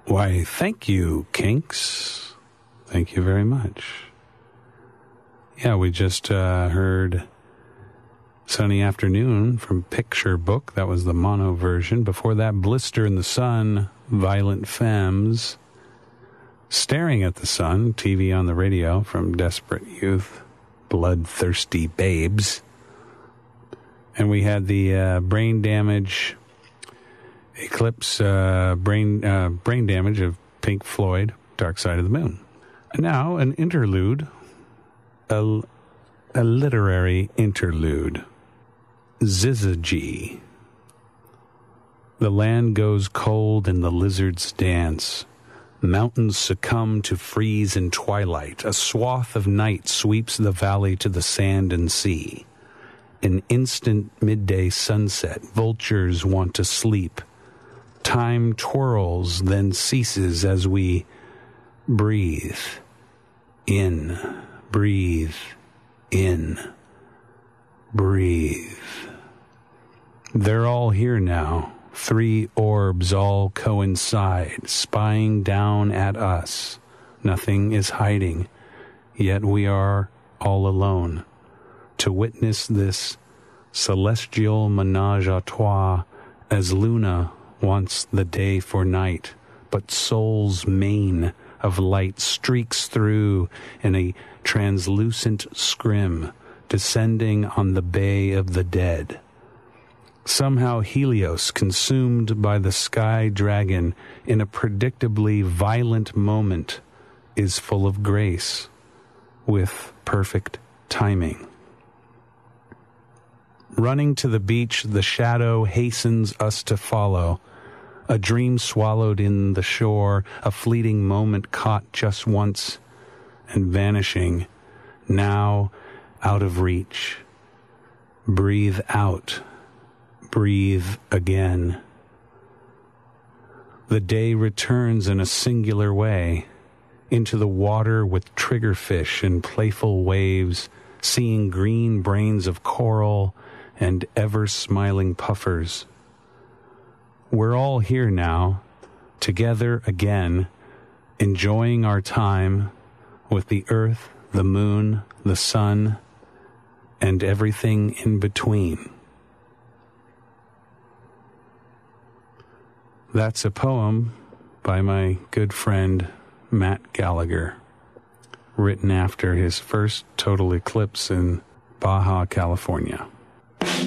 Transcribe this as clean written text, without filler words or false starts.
Why, thank you, Kinks. Thank you very much. Yeah, we just heard Sunny Afternoon from Picture Book. That was the mono version. Before that, Blister in the Sun, Violent Femmes. Staring at the Sun, TV on the Radio from Desperate Youth, Bloodthirsty Babes. And we had the Brain Damage, Eclipse, brain Damage of Pink Floyd, Dark Side of the Moon. And now an interlude, a literary interlude. Zizaji. The land goes cold and the lizards dance. Mountains succumb to freeze in twilight. A swath of night sweeps the valley to the sand and sea. An instant midday sunset. Vultures want to sleep. Time twirls, then ceases as we breathe. In, breathe, in, breathe. They're all here now. 3 orbs all coincide, spying down at us. Nothing is hiding, yet we are all alone. To witness this celestial menage a trois, as Luna wants the day for night, but Sol's mane of light streaks through in a translucent scrim, descending on the bay of the dead. Somehow Helios, consumed by the sky dragon in a predictably violent moment, is full of grace, with perfect timing. Running to the beach, the shadow hastens us to follow. A dream swallowed in the shore, a fleeting moment caught just once and vanishing, now out of reach. Breathe out. Breathe again. The day returns in a singular way, into the water with triggerfish and playful waves, seeing green brains of coral and ever-smiling puffers. We're all here now, together again, enjoying our time with the earth, the moon, the sun, and everything in between. That's a poem by my good friend Matt Gallagher, written after his first total eclipse in Baja California.